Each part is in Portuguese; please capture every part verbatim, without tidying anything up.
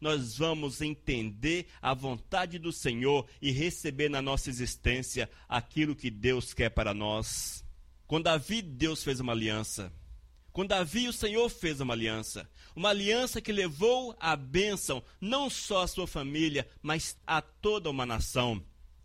nós vamos entender a vontade do Senhor e receber na nossa existência aquilo que Deus quer para nós. Com Davi, Deus fez uma aliança. Com Davi, o Senhor fez uma aliança. Uma aliança que levou a bênção não só à sua família, mas a toda uma nação.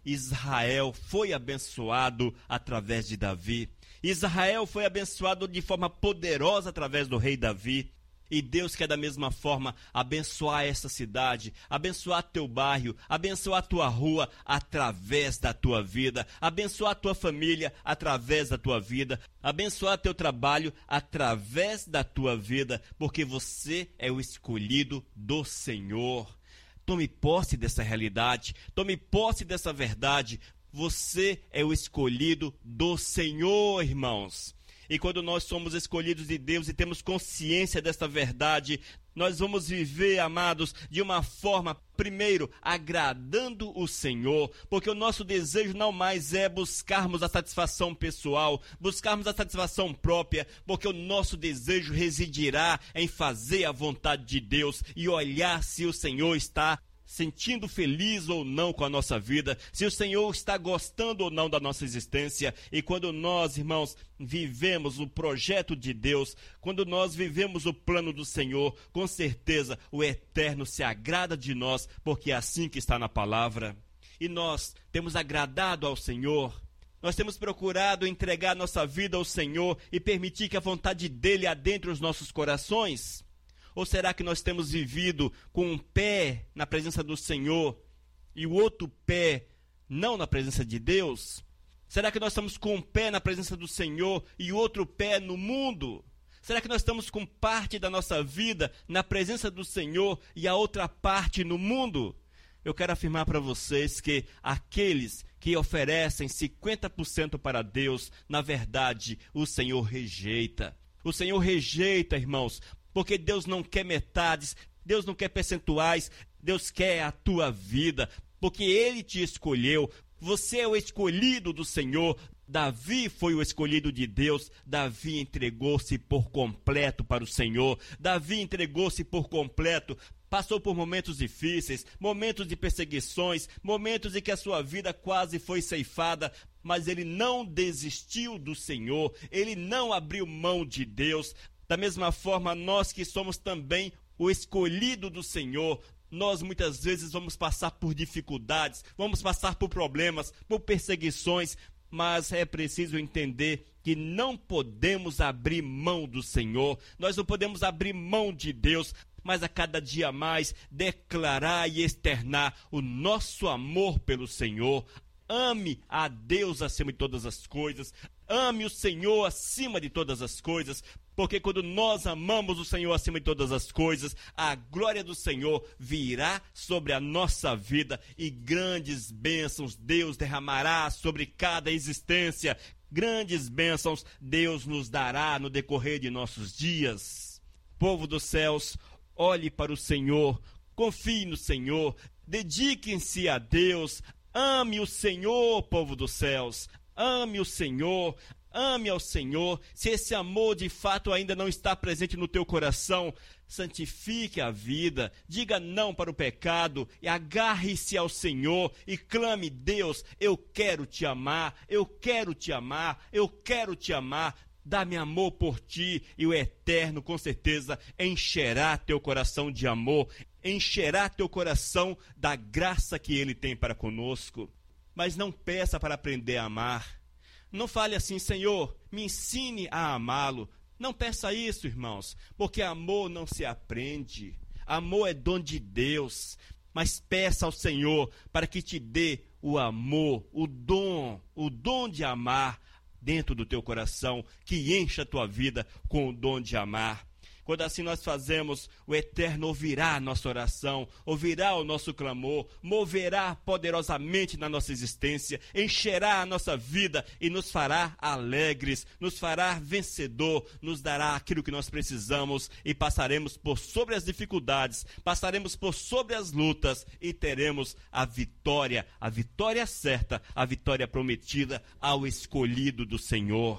Israel foi abençoado através de Davi. Israel foi abençoado de forma poderosa através do rei Davi. E Deus quer da mesma forma abençoar essa cidade, abençoar teu bairro, abençoar tua rua através da tua vida, abençoar tua família através da tua vida, abençoar teu trabalho através da tua vida, porque você é o escolhido do Senhor. Tome posse dessa realidade, tome posse dessa verdade. Você é o escolhido do Senhor, irmãos. E quando nós somos escolhidos de Deus e temos consciência desta verdade, nós vamos viver, amados, de uma forma, primeiro, agradando o Senhor, porque o nosso desejo não mais é buscarmos a satisfação pessoal, buscarmos a satisfação própria, porque o nosso desejo residirá em fazer a vontade de Deus e olhar se o Senhor está sentindo feliz ou não com a nossa vida, se o Senhor está gostando ou não da nossa existência. E quando nós, irmãos, vivemos o projeto de Deus, quando nós vivemos o plano do Senhor, com certeza o Eterno se agrada de nós, porque é assim que está na palavra. E nós temos agradado ao Senhor, nós temos procurado entregar nossa vida ao Senhor e permitir que a vontade dEle adentre os nossos corações. Ou será que nós temos vivido com um pé na presença do Senhor e o outro pé não na presença de Deus? Será que nós estamos com um pé na presença do Senhor e outro pé no mundo? Será que nós estamos com parte da nossa vida na presença do Senhor e a outra parte no mundo? Eu quero afirmar para vocês que aqueles que oferecem cinquenta por cento para Deus, na verdade, o Senhor rejeita. O Senhor rejeita, irmãos, porque Deus não quer metades, Deus não quer percentuais, Deus quer a tua vida, porque Ele te escolheu. Você é o escolhido do Senhor. Davi foi o escolhido de Deus. Davi entregou-se por completo para o Senhor. Davi entregou-se por completo. Passou por momentos difíceis, momentos de perseguições, momentos em que a sua vida quase foi ceifada, mas ele não desistiu do Senhor, ele não abriu mão de Deus. Da mesma forma, nós que somos também o escolhido do Senhor, nós muitas vezes vamos passar por dificuldades, vamos passar por problemas, por perseguições, mas é preciso entender que não podemos abrir mão do Senhor, nós não podemos abrir mão de Deus, mas a cada dia mais declarar e externar o nosso amor pelo Senhor. Ame a Deus acima de todas as coisas, ame o Senhor acima de todas as coisas, porque quando nós amamos o Senhor acima de todas as coisas, a glória do Senhor virá sobre a nossa vida e grandes bênçãos Deus derramará sobre cada existência. Grandes bênçãos Deus nos dará no decorrer de nossos dias. Povo dos céus, olhe para o Senhor, confie no Senhor, dediquem-se a Deus. Ame o Senhor, povo dos céus, ame o Senhor, ame ao Senhor. Se esse amor de fato ainda não está presente no teu coração, santifique a vida, diga não para o pecado e agarre-se ao Senhor e clame: Deus, eu quero te amar, eu quero te amar, eu quero te amar. Dá-me amor por ti, e o Eterno com certeza encherá teu coração de amor, encherá teu coração da graça que Ele tem para conosco. Mas não peça para aprender a amar. Não fale assim: Senhor, me ensine a amá-lo. Não peça isso, irmãos, porque amor não se aprende. Amor é dom de Deus. Mas peça ao Senhor para que te dê o amor, o dom, o dom de amar dentro do teu coração, que encha a tua vida com o dom de amar. Quando assim nós fazemos, o Eterno ouvirá a nossa oração, ouvirá o nosso clamor, moverá poderosamente na nossa existência, encherá a nossa vida e nos fará alegres, nos fará vencedor, nos dará aquilo que nós precisamos e passaremos por sobre as dificuldades, passaremos por sobre as lutas e teremos a vitória, a vitória certa, a vitória prometida ao escolhido do Senhor.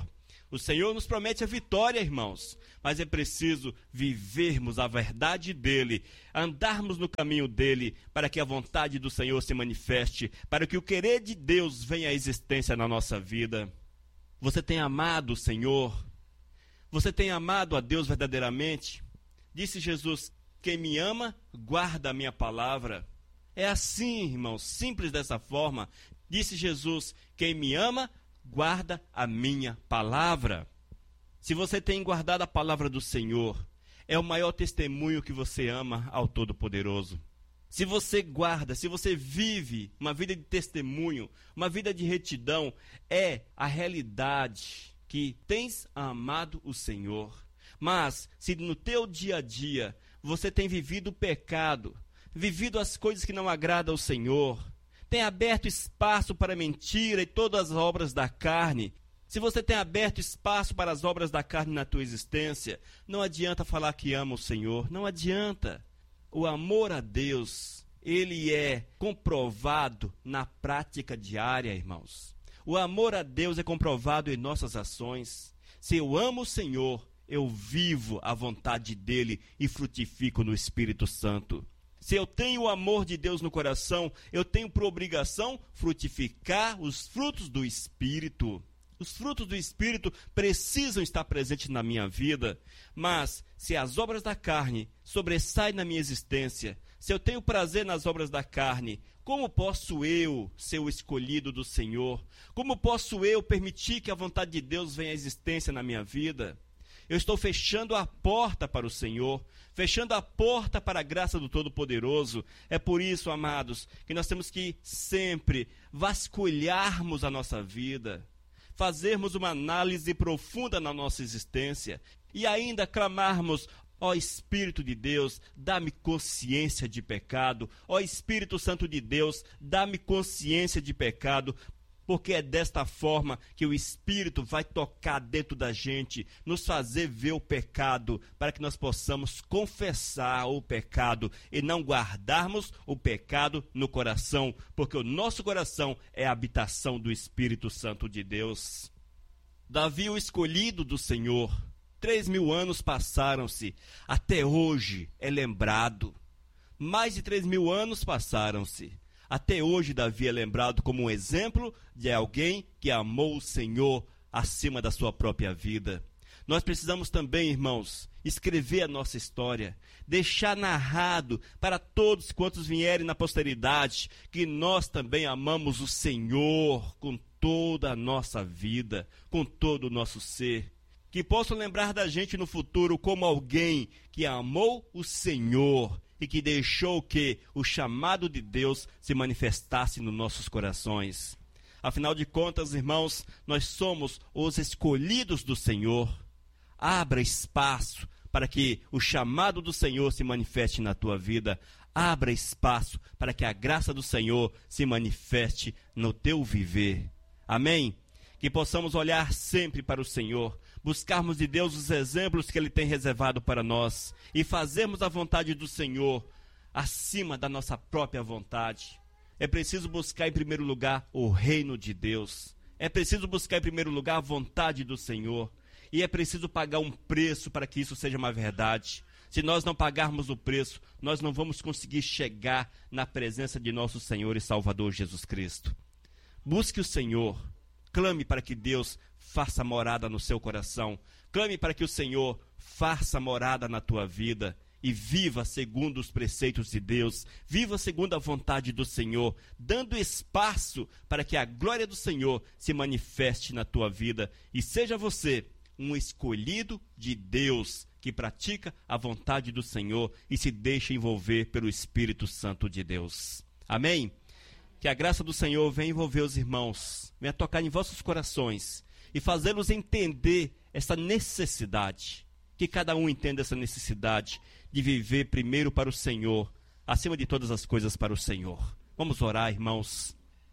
O Senhor nos promete a vitória, irmãos, mas é preciso vivermos a verdade dele, andarmos no caminho dele, para que a vontade do Senhor se manifeste, para que o querer de Deus venha à existência na nossa vida. Você tem amado o Senhor? Você tem amado a Deus verdadeiramente? Disse Jesus: quem me ama, guarda a minha palavra. É assim, irmãos, simples dessa forma. Disse Jesus: quem me ama, guarda a minha palavra. Se você tem guardado a palavra do Senhor, é o maior testemunho que você ama ao Todo-Poderoso. Se você guarda, se você vive uma vida de testemunho, uma vida de retidão, é a realidade que tens amado o Senhor. Mas se no teu dia a dia você tem vivido o pecado, vivido as coisas que não agradam ao Senhor, tem aberto espaço para a mentira e todas as obras da carne, se você tem aberto espaço para as obras da carne na tua existência, não adianta falar que ama o Senhor, não adianta. O amor a Deus, ele é comprovado na prática diária, irmãos. O amor a Deus é comprovado em nossas ações. Se eu amo o Senhor, eu vivo a vontade dele e frutifico no Espírito Santo. Se eu tenho o amor de Deus no coração, eu tenho por obrigação frutificar os frutos do Espírito. Os frutos do Espírito precisam estar presentes na minha vida, mas se as obras da carne sobressaem na minha existência, se eu tenho prazer nas obras da carne, como posso eu ser o escolhido do Senhor? Como posso eu permitir que a vontade de Deus venha à existência na minha vida? Eu estou fechando a porta para o Senhor, fechando a porta para a graça do Todo-Poderoso. É por isso, amados, que nós temos que sempre vasculharmos a nossa vida, fazermos uma análise profunda na nossa existência e ainda clamarmos: ó Espírito de Deus, dá-me consciência de pecado. Ó Espírito Santo de Deus, dá-me consciência de pecado. Porque é desta forma que o Espírito vai tocar dentro da gente, nos fazer ver o pecado, para que nós possamos confessar o pecado e não guardarmos o pecado no coração, porque o nosso coração é a habitação do Espírito Santo de Deus. Davi, o escolhido do Senhor, três mil anos passaram-se, até hoje é lembrado. Mais de três mil anos passaram-se. Até hoje Davi é lembrado como um exemplo de alguém que amou o Senhor acima da sua própria vida. Nós precisamos também, irmãos, escrever a nossa história, deixar narrado para todos quantos vierem na posteridade que nós também amamos o Senhor com toda a nossa vida, com todo o nosso ser. Que possam lembrar da gente no futuro como alguém que amou o Senhor e que deixou que o chamado de Deus se manifestasse nos nossos corações. Afinal de contas, irmãos, nós somos os escolhidos do Senhor. Abra espaço para que o chamado do Senhor se manifeste na tua vida. Abra espaço para que a graça do Senhor se manifeste no teu viver. Amém? Que possamos olhar sempre para o Senhor, buscarmos de Deus os exemplos que Ele tem reservado para nós e fazermos a vontade do Senhor acima da nossa própria vontade. É preciso buscar em primeiro lugar o reino de Deus. É preciso buscar em primeiro lugar a vontade do Senhor. E é preciso pagar um preço para que isso seja uma verdade. Se nós não pagarmos o preço, nós não vamos conseguir chegar na presença de nosso Senhor e Salvador Jesus Cristo. Busque o Senhor. Clame para que Deus faça morada no seu coração. Clame para que o Senhor faça morada na tua vida. E viva segundo os preceitos de Deus. Viva segundo a vontade do Senhor. Dando espaço para que a glória do Senhor se manifeste na tua vida. E seja você um escolhido de Deus que pratica a vontade do Senhor e se deixa envolver pelo Espírito Santo de Deus. Amém? Que a graça do Senhor venha envolver os irmãos, venha tocar em vossos corações e fazê-los entender essa necessidade, que cada um entenda essa necessidade de viver primeiro para o Senhor, acima de todas as coisas para o Senhor. Vamos orar, irmãos.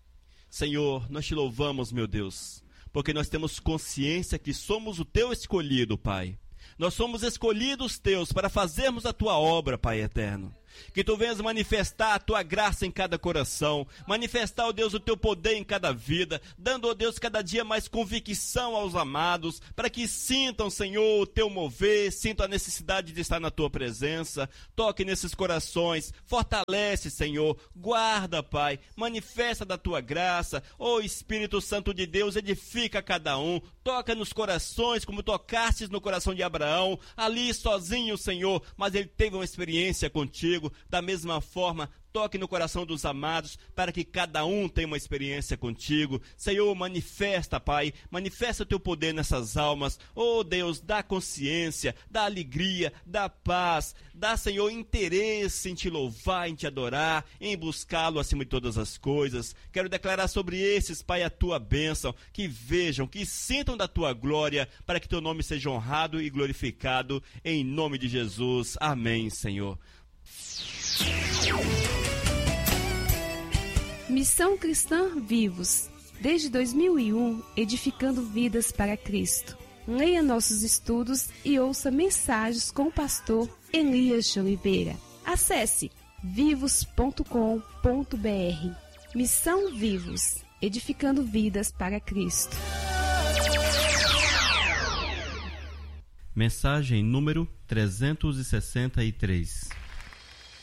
Senhor, nós te louvamos, meu Deus, porque nós temos consciência que somos o teu escolhido, Pai. Nós somos escolhidos teus para fazermos a tua obra, Pai eterno. Que tu venhas manifestar a tua graça em cada coração, manifestar, ó Deus, o teu poder em cada vida, dando, ó Deus, cada dia mais convicção aos amados, para que sintam, Senhor, o teu mover, sintam a necessidade de estar na tua presença. Toque nesses corações, fortalece, Senhor, guarda, Pai, manifesta da tua graça. Ó Espírito Santo de Deus, edifica cada um, toca nos corações, como tocastes no coração de Abraão, ali sozinho, Senhor, mas ele teve uma experiência contigo. Da mesma forma, toque no coração dos amados, para que cada um tenha uma experiência contigo. Senhor, manifesta, Pai, manifesta o teu poder nessas almas. Oh Deus, dá consciência, dá alegria, dá paz, dá, Senhor, interesse em te louvar, em te adorar, em buscá-lo acima de todas as coisas. Quero declarar sobre esses, Pai, a tua bênção, que vejam, que sintam da tua glória, para que teu nome seja honrado e glorificado, em nome de Jesus. Amém, Senhor. Missão Cristã Vivos, desde dois mil e um, edificando vidas para Cristo. Leia nossos estudos e ouça mensagens com o pastor Elias de Oliveira. Acesse vivos ponto com ponto br. Missão Vivos, edificando vidas para Cristo. Mensagem número trezentos e sessenta e três.